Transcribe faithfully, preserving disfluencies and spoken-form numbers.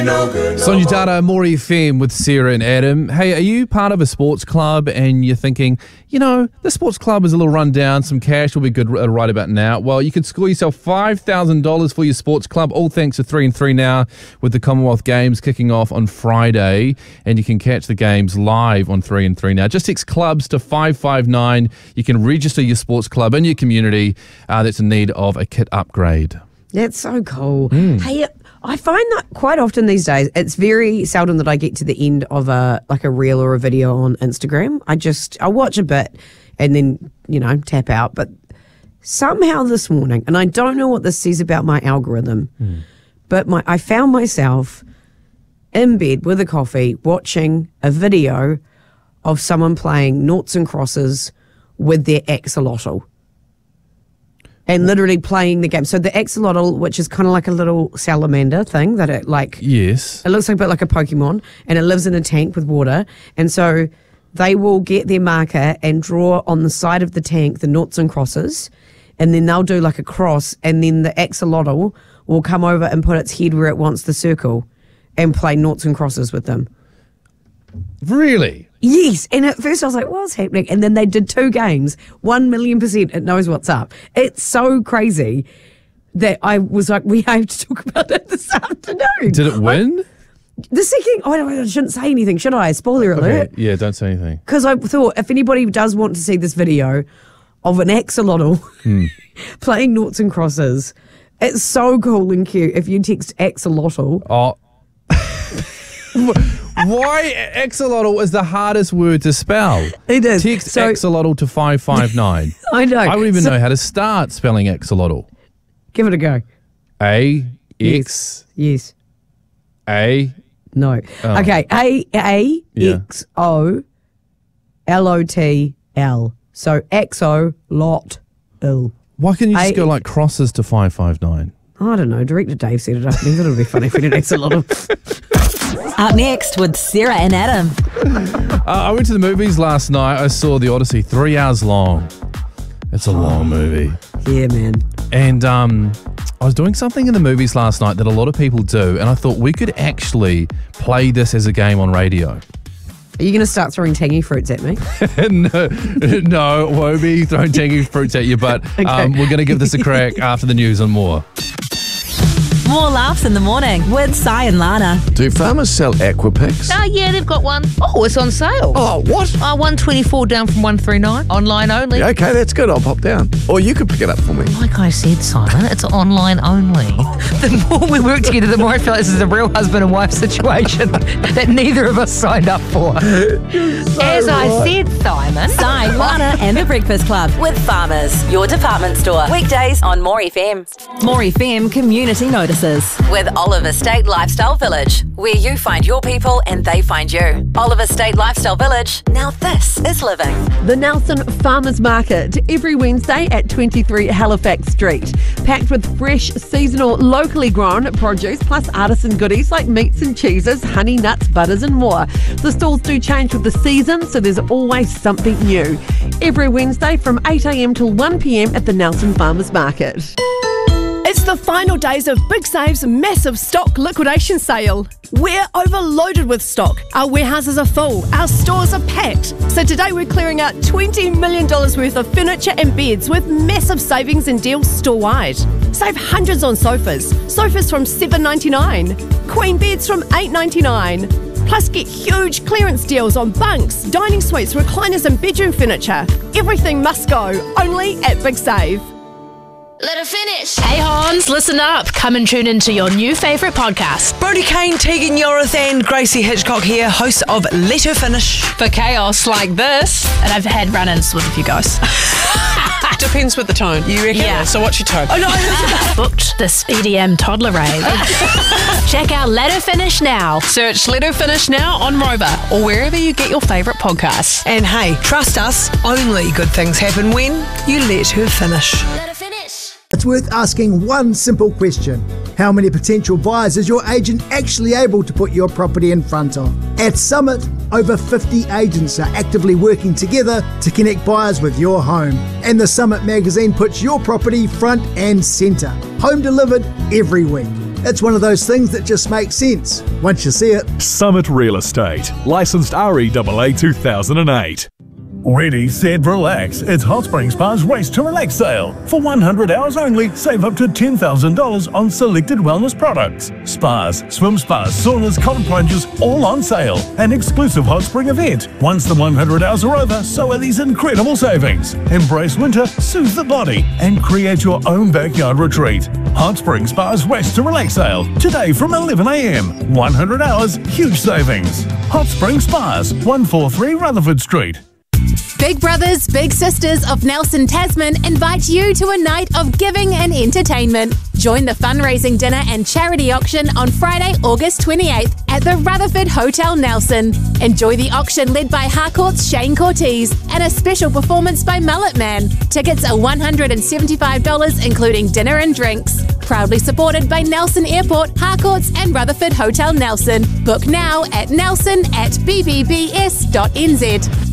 No good, no Sonia Data, Maury F M with Sarah and Adam. Hey, are you part of a sports club and you're thinking, you know, the sports club is a little run down, some cash will be good right about now? Well, you could score yourself five thousand dollars for your sports club, all thanks to three and three Now with the Commonwealth Games kicking off on Friday. And you can catch the games live on three and three Now. Just text clubs to five five nine. You can register your sports club in your community uh, that's in need of a kit upgrade. That's so cool. Mm. Hey, I find that quite often these days, it's very seldom that I get to the end of a like a reel or a video on Instagram. I just, I watch a bit and then, you know, tap out. But somehow this morning, and I don't know what this says about my algorithm, mm. but my I found myself in bed with a coffee watching a video of someone playing noughts and crosses with their axolotl. And literally playing the game. So the axolotl, which is kind of like a little salamander thing that it like... Yes. It looks like a bit like a Pokemon, and it lives in a tank with water. And so they will get their marker and draw on the side of the tank the noughts and crosses, and then they'll do like a cross, and then the axolotl will come over and put its head where it wants the circle and play noughts and crosses with them. Really? Yes, and at first I was like, what's happening? And then they did two games, one million percent it knows what's up. It's so crazy that I was like, we have to talk about that this afternoon. Did it win? I, the second, oh, I shouldn't say anything, should I? Spoiler alert. Okay, yeah, don't say anything. Because I thought if anybody does want to see this video of an axolotl mm. playing noughts and crosses, it's so cool and cute. If you text axolotl. Oh. Why axolotl is the hardest word to spell? It is. Text so, axolotl to five five nine. I know. I wouldn't even so, know how to start spelling axolotl. Give it a go. A, X. Yes. A. No. Oh. Okay. A, A, yeah. X, O, L, O, T, L. So axolotl. Why can't you just A- go like crosses to five five nine? I don't know. Director Dave set it up. He thought it would be funny if we did axolotl. Up next with Sarah and Adam. Uh, I went to the movies last night. I saw The Odyssey, three hours long. It's a long movie. Yeah, man. And um, I was doing something in the movies last night that a lot of people do, and I thought we could actually play this as a game on radio. Are you going to start throwing tangy fruits at me? no, no, it won't be throwing tangy fruits at you, but okay. um, we're going to give this a crack after the news and more. More laughs in the morning with Si and Lana. Do farmers sell Aquapix? Oh, yeah, they've got one. Oh, it's on sale. Oh, what? Oh, one twenty-four down from one thirty-nine. Online only. Yeah, okay, that's good. I'll pop down. Or you could pick it up for me. Like I said, Simon, it's online only. The more we work together, the more I feel like this is a real husband and wife situation that neither of us signed up for. So As right. I said, Simon. Si, Lana and the Breakfast Club with Farmers, your department store. Weekdays on More F M. More F M Community Notices. With Oliver State Lifestyle Village, where you find your people and they find you. Oliver State Lifestyle Village. Now this is living. The Nelson Farmers Market every Wednesday at twenty-three Halifax Street. Packed with fresh, seasonal, locally grown produce plus artisan goodies like meats and cheeses, honey, nuts, butters and more. The stalls do change with the season, so there's always something new. Every Wednesday from eight a.m. till one p.m. at the Nelson Farmers Market. It's the final days of Big Save's massive stock liquidation sale. We're overloaded with stock. Our warehouses are full. Our stores are packed. So today we're clearing out twenty million dollars worth of furniture and beds with massive savings and deals store-wide. Save hundreds on sofas. Sofas from seven ninety-nine. Queen beds from eight ninety-nine. Plus get huge clearance deals on bunks, dining suites, recliners and bedroom furniture. Everything must go. Only at Big Save. Let her finish. Hey Hans, listen up. Come and tune into your new favourite podcast. Brodie Kane, Tegan Yorith and Gracie Hitchcock here, hosts of Let Her Finish. For chaos like this. And I've had run-ins with a few guys. Depends with the tone. You reckon? Yeah. So what's your tone? Oh no! Booked this E D M toddler rave. Check out Let Her Finish now. Search Let Her Finish now on Rover or wherever you get your favourite podcasts. And hey, trust us, only good things happen when you let her finish. Let her finish. It's worth asking one simple question. How many potential buyers is your agent actually able to put your property in front of? At Summit, over fifty agents are actively working together to connect buyers with your home. And the Summit magazine puts your property front and centre. Home delivered every week. It's one of those things that just makes sense once you see it. Summit Real Estate, licensed R E A A two thousand eight. Ready, set, relax. It's Hot Spring Spa's Race to Relax sale. For one hundred hours only, save up to ten thousand dollars on selected wellness products. Spas, swim spas, saunas, cold plunges, all on sale. An exclusive Hot Spring event. Once the one hundred hours are over, so are these incredible savings. Embrace winter, soothe the body, and create your own backyard retreat. Hot Spring Spa's Race to Relax sale. Today from eleven a m. one hundred hours, huge savings. Hot Spring Spas, one forty-three Rutherford Street. Big Brothers Big Sisters of Nelson Tasman invite you to a night of giving and entertainment. Join the fundraising dinner and charity auction on Friday, August twenty-eighth at the Rutherford Hotel Nelson. Enjoy the auction led by Harcourt's Shane Cortez and a special performance by Mullet Man. Tickets are one hundred seventy-five dollars including dinner and drinks. Proudly supported by Nelson Airport, Harcourt's and Rutherford Hotel Nelson. Book now at nelson at b b b s dot n z.